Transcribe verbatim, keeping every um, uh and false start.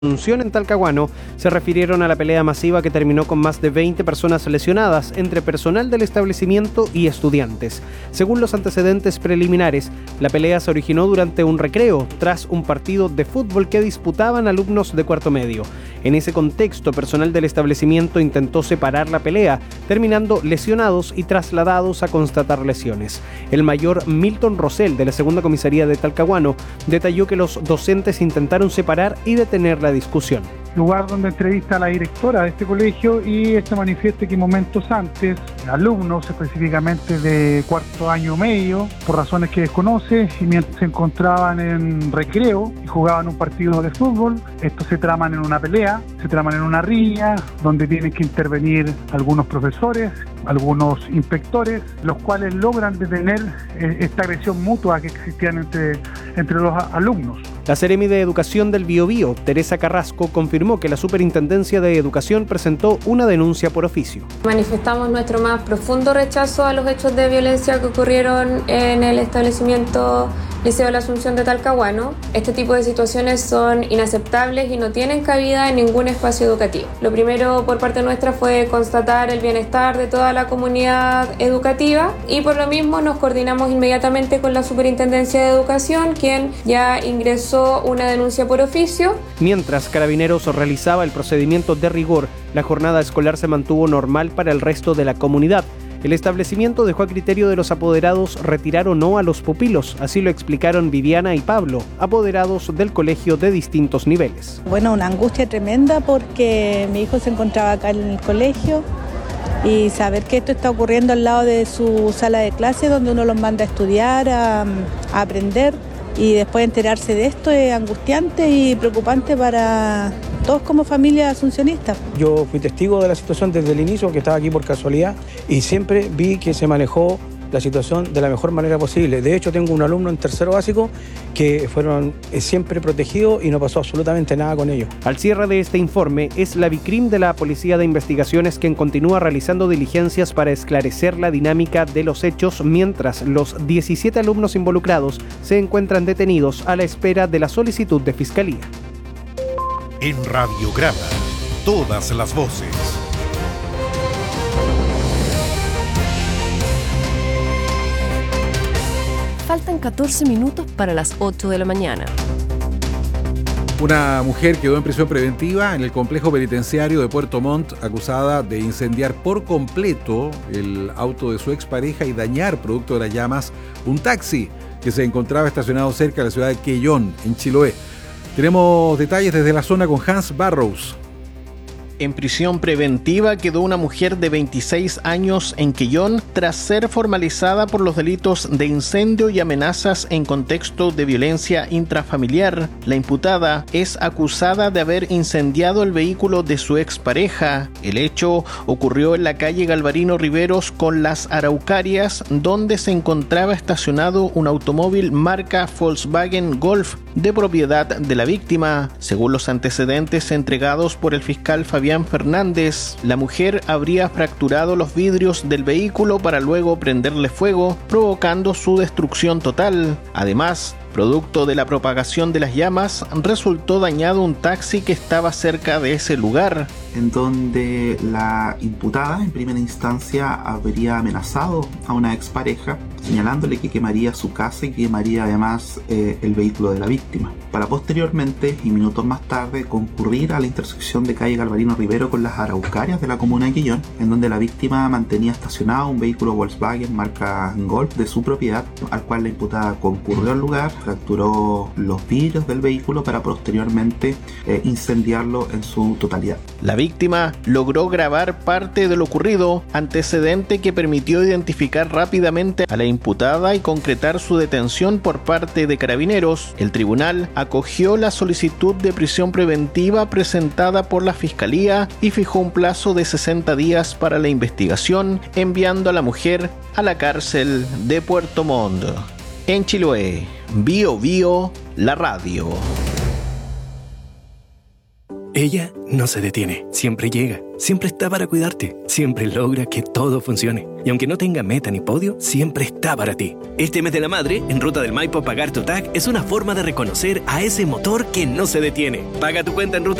Asunción en Talcahuano se refirieron a la pelea masiva que terminó con más de veinte personas lesionadas entre personal del establecimiento y estudiantes. Según los antecedentes preliminares, la pelea se originó durante un recreo tras un partido de fútbol que disputaban alumnos de cuarto medio. En ese contexto, personal del establecimiento intentó separar la pelea, terminando lesionados y trasladados a constatar lesiones. El mayor Milton Rosell, de la segunda comisaría de Talcahuano, detalló que los docentes intentaron separar y detener la discusión. Lugar donde entrevista a la directora de este colegio y este manifiesta que momentos antes, alumnos específicamente de cuarto año medio, por razones que desconoce, y mientras se encontraban en recreo y jugaban un partido de fútbol, estos se traman en una pelea, se traman en una riña, donde tienen que intervenir algunos profesores, algunos inspectores, los cuales logran detener eh, esta agresión mutua que existían entre, entre los alumnos. La Seremi de Educación del Biobío, Teresa Carrasco, confirmó que la Superintendencia de Educación presentó una denuncia por oficio. Manifestamos nuestro más profundo rechazo a los hechos de violencia que ocurrieron en el establecimiento Liceo de la Asunción de Talcahuano. Este tipo de situaciones son inaceptables y no tienen cabida en ningún espacio educativo. Lo primero por parte nuestra fue constatar el bienestar de toda la comunidad educativa y por lo mismo nos coordinamos inmediatamente con la Superintendencia de Educación, quien ya ingresó una denuncia por oficio. Mientras Carabineros realizaba el procedimiento de rigor, la jornada escolar se mantuvo normal para el resto de la comunidad. El establecimiento dejó a criterio de los apoderados retirar o no a los pupilos, así lo explicaron Viviana y Pablo, apoderados del colegio de distintos niveles. Bueno, una angustia tremenda porque mi hijo se encontraba acá en el colegio y saber que esto está ocurriendo al lado de su sala de clase donde uno los manda a estudiar, a, a aprender, y después enterarse de esto es angustiante y preocupante para todos como familia asuncionista. Yo fui testigo de la situación desde el inicio, que estaba aquí por casualidad, y siempre vi que se manejó la situación de la mejor manera posible. De hecho, tengo un alumno en tercero básico que fueron siempre protegidos y no pasó absolutamente nada con ellos. Al cierre de este informe, es la Vicrim de la Policía de Investigaciones quien continúa realizando diligencias para esclarecer la dinámica de los hechos, mientras los diecisiete alumnos involucrados se encuentran detenidos a la espera de la solicitud de fiscalía. En Radiograma, todas las voces. Faltan catorce minutos para las ocho de la mañana. Una mujer quedó en prisión preventiva en el complejo penitenciario de Puerto Montt, acusada de incendiar por completo el auto de su expareja y dañar, producto de las llamas, un taxi que se encontraba estacionado cerca de la ciudad de Quellón, en Chiloé. Tenemos detalles desde la zona con Hans Barrows. En prisión preventiva quedó una mujer de veintiséis años en Quellón tras ser formalizada por los delitos de incendio y amenazas en contexto de violencia intrafamiliar. La imputada es acusada de haber incendiado el vehículo de su expareja. El hecho ocurrió en la calle Galvarino Riveros con Las Araucarias, donde se encontraba estacionado un automóvil marca Volkswagen Golf de propiedad de la víctima. Según los antecedentes entregados por el fiscal Fabián Fernández, la mujer habría fracturado los vidrios del vehículo para luego prenderle fuego, provocando su destrucción total. Además, producto de la propagación de las llamas, resultó dañado un taxi que estaba cerca de ese lugar, en donde la imputada en primera instancia habría amenazado a una expareja, señalándole que quemaría su casa y quemaría además eh, el vehículo de la víctima, para posteriormente y minutos más tarde concurrir a la intersección de calle Galvarino Rivero con Las Araucarias de la comuna de Quellón, en donde la víctima mantenía estacionado un vehículo Volkswagen marca Golf de su propiedad, al cual la imputada concurrió al lugar, fracturó los vidrios del vehículo para posteriormente eh, incendiarlo en su totalidad. La víctima logró grabar parte de lo ocurrido, antecedente que permitió identificar rápidamente a la imputada y concretar su detención por parte de Carabineros. El tribunal acogió la solicitud de prisión preventiva presentada por la Fiscalía y fijó un plazo de sesenta días para la investigación, enviando a la mujer a la cárcel de Puerto Montt. En Chiloé, Bio Bio, la radio. Ella no se detiene, siempre llega, siempre está para cuidarte, siempre logra que todo funcione. Y aunque no tenga meta ni podio, siempre está para ti. Este mes de la madre, en Ruta del Maipo, pagar tu T A C es una forma de reconocer a ese motor que no se detiene. Paga tu cuenta en Ruta